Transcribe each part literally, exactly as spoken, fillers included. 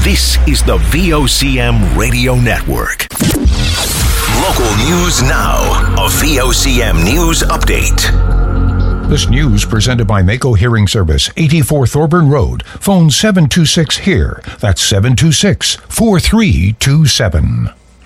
This is the V O C M Radio Network. Local news now. A V O C M News Update. This news presented by Mako Hearing Service, eighty-four Thorburn Road. Phone seven two six HEAR. That's seven two six, four three two seven.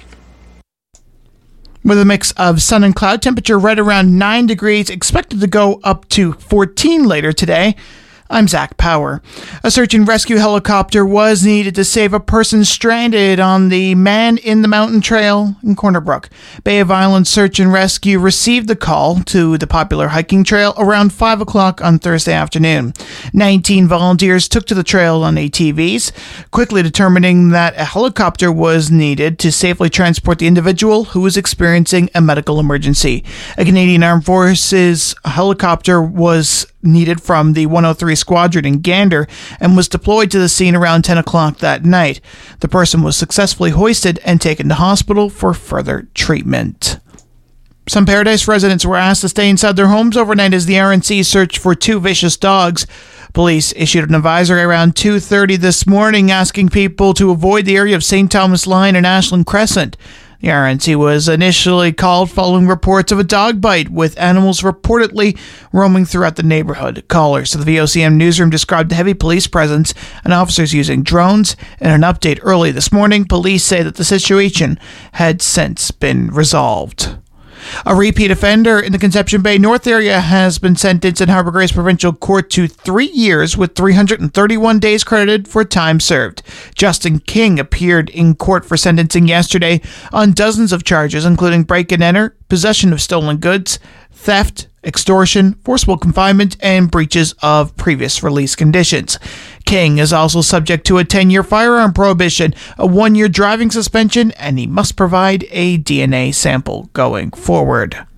With a mix of sun and cloud, temperature right around nine degrees, expected to go up to fourteen later today. I'm Zach Power. A search and rescue helicopter was needed to save a person stranded on the Man in the Mountain Trail in Corner Brook. Bay of Island Search and Rescue received the call to the popular hiking trail around five o'clock on Thursday afternoon. nineteen volunteers took to the trail on A T Vs, quickly determining that a helicopter was needed to safely transport the individual who was experiencing a medical emergency. A Canadian Armed Forces helicopter was needed from the one oh three Squadron in Gander and was deployed to the scene around ten o'clock that night. The person was successfully hoisted and taken to hospital for further treatment. Some Paradise residents were asked to stay inside their homes overnight as the R N C searched for two vicious dogs. Police issued an advisory around two thirty this morning asking people to avoid the area of Saint Thomas Line and Ashland Crescent. The R N C was initially called following reports of a dog bite, with animals reportedly roaming throughout the neighborhood. Callers to the V O C M newsroom described the heavy police presence and officers using drones. In an update early this morning, police say that the situation had since been resolved. A repeat offender in the Conception Bay North area has been sentenced in Harbour Grace Provincial Court to three years with three hundred thirty-one days credited for time served. Justin King appeared in court for sentencing yesterday on dozens of charges, including break and enter, possession of stolen goods, theft, extortion, forcible confinement, and breaches of previous release conditions. King is also subject to a ten-year firearm prohibition, a one-year driving suspension, and he must provide a D N A sample going forward.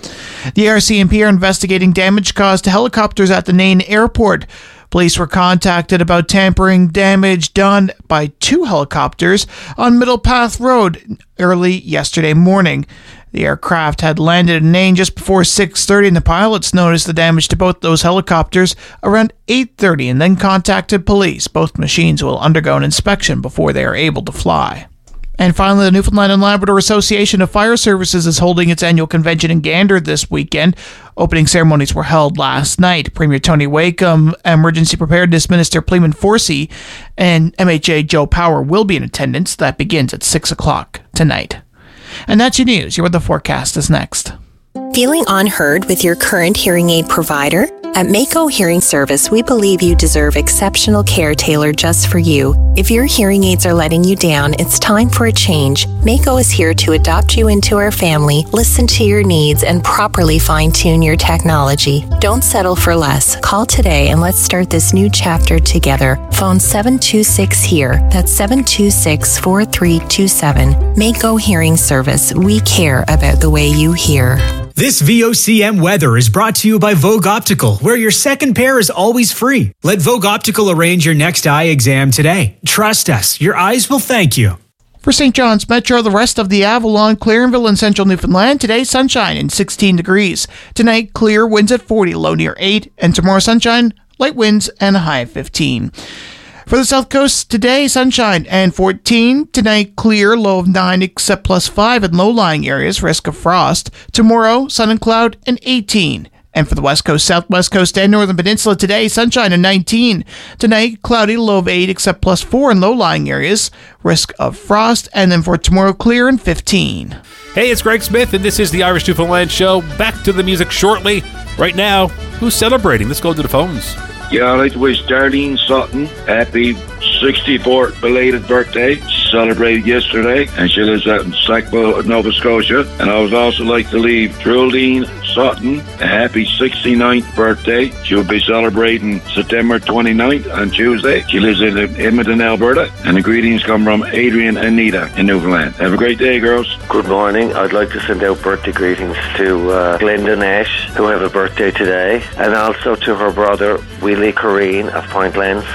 The R C M P are investigating damage caused to helicopters at the Nain Airport. Police were contacted about tampering damage done by two helicopters on Middle Path Road early yesterday morning. The aircraft had landed in Nain just before six thirty, and the pilots noticed the damage to both those helicopters around eight thirty and then contacted police. Both machines will undergo an inspection before they are able to fly. And finally, the Newfoundland and Labrador Association of Fire Services is holding its annual convention in Gander this weekend. Opening ceremonies were held last night. Premier Tony Wakeham, Emergency Preparedness Minister Pleeman Forsey, and M H A Joe Power will be in attendance. That begins at six o'clock tonight. And that's your news. Your weather forecast is next. Feeling unheard with your current hearing aid provider? At Mako Hearing Service, we believe you deserve exceptional care tailored just for you. If your hearing aids are letting you down, it's time for a change. Mako is here to adopt you into our family, listen to your needs, and properly fine-tune your technology. Don't settle for less. Call today and let's start this new chapter together. Phone seven two six HEAR. That's seven two six, four three two seven. Mako Hearing Service. We care about the way you hear. This V O C M weather is brought to you by Vogue Optical, where your second pair is always free. Let Vogue Optical arrange your next eye exam today. Trust us, your eyes will thank you. For Saint John's Metro, the rest of the Avalon, Clarenville, and central Newfoundland, today sunshine and sixteen degrees. Tonight, clear, winds at forty, low near eight, and tomorrow sunshine, light winds, and a high of fifteen. For the South Coast, today, sunshine and fourteen. Tonight, clear, low of nine, except plus five in low-lying areas, risk of frost. Tomorrow, sun and cloud and eighteen. And for the West Coast, Southwest Coast, and Northern Peninsula, today, sunshine and nineteen. Tonight, cloudy, low of eight, except plus four in low-lying areas, risk of frost. And then for tomorrow, clear and fifteen. Hey, it's Greg Smith, and this is the Irish Newfoundland Show. Back to the music shortly. Right now, who's celebrating? Let's go to the phones. Yeah, I'd like to wish Darlene Sutton happy sixty-fourth belated birthday. She celebrated yesterday, and she lives out in Sackville, Nova Scotia. And I would also like to leave Geraldine Sutton a happy sixty-ninth birthday. She'll be celebrating September twenty-ninth on Tuesday. She lives in Edmonton, Alberta. And the greetings come from Adrian and Nita in Newfoundland. Have a great day, girls. Good morning. I'd like to send out birthday greetings to uh, Glenda Nash, who have a birthday today, and also to her brother, Willie Corrine of Point Lens,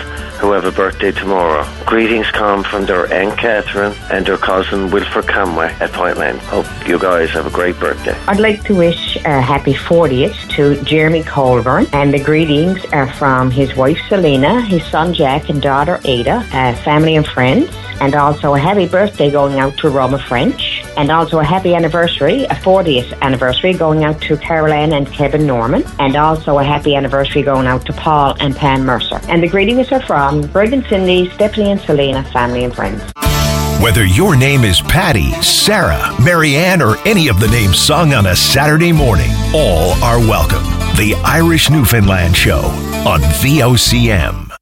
who have a birthday tomorrow. Greetings come from their Aunt Catherine and their cousin Wilfred Conway at Pointland. Hope you guys have a great birthday. I'd like to wish a happy fortieth to Jeremy Colburn, and the greetings are from his wife Selena, his son Jack and daughter Ada, uh, family and friends, and also a happy birthday going out to Roma French, and also a happy anniversary, a fortieth anniversary going out to Caroline and Kevin Norman, and also a happy anniversary going out to Paul and Pam Mercer. And the greetings are from Greg and Cindy, Stephanie and Selena, family and friends. Whether your name is Patty, Sarah, Marianne, or any of the names sung on a Saturday morning, all are welcome. The Irish Newfoundland Show on V O C M.